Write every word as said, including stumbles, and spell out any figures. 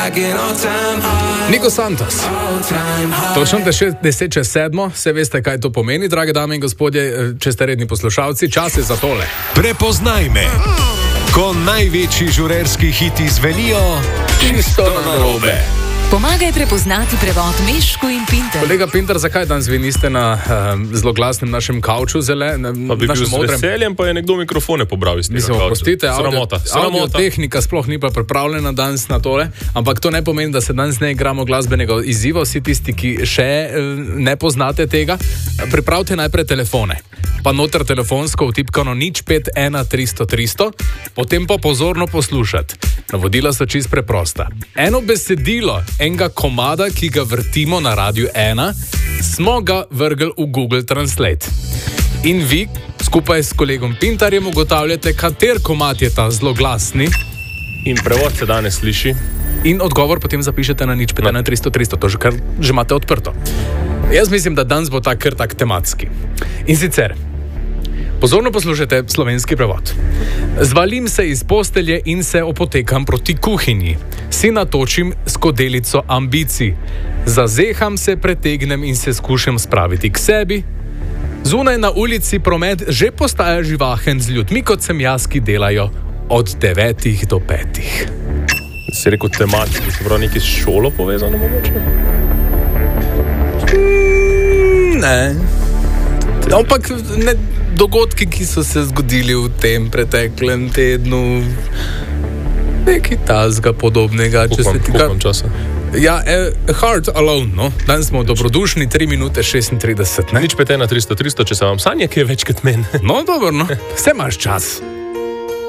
Niko Santos. Točno deset čez sedmo, se veste, kaj to pomeni, drage dame in gospodje, če ste redni poslušalci, čas je za tole. Prepoznaj me. Ko največji žurerski hiti zvenijo, čisto narobe. Pomagaj prepoznati prevod Mešku in Pinter. Kolega Pinter, zakaj danes vi niste na um, zloglasnem našem kavču zele? Na, pa bi bil z veseljem, pa je nekdo mikrofone pobral iz tega Mislim, kavča. Postite, Sramota. Audio, audio tehnika sploh ni pa pripravljena danes na tole, ampak to ne pomeni, da se danes ne igramo glasbenega izziva. Vsi tisti, ki še ne poznate tega, pripravite najprej telefone. Pa noter telefonsko vtipkano nič pet ena tristo tristo, potem pa pozorno poslušati. Navodila so čist preprosta. Eno besedilo enega komada, ki ga vrtimo na Radiu ena, smo ga vrgli v Google Translate. In vi, skupaj s kolegom Pintarjem, ugotavljate, kater komad je ta zloglasni. In prevod se danes sliši. In odgovor potem zapišete na nič pet ena tristo tristo, to že, kar, že imate odprto. Jaz mislim, da danes bo tak kar tak tematski. In sicer, pozorno poslušajte slovenski prevod. Zvalim se iz postelje in se opotekam proti kuhinji. Si natočim skodelico ambicij. Zazeham se, pretegnem in se skušam spraviti k sebi. Zunaj na ulici promet že postaja živahen z ljudmi, kot sem jaz, ki delajo od devetih do petih. Si rekel tematski, se pravi nekaj s šolo povezano mogoče? Mm, ne. Ampak ne, dogodki, ki so se zgodili v tem preteklem tednu, nekaj tazga podobnega. Koliko vam, koliko vam časa? Ja, eh, Heart Alone, no. Danes smo dobrodušni, tri minute šestintrideset, ne? Nič pet ena tristo tristo, če se vam sanje, ki je več kot meni. No, dobro, no. Vse imaš čas.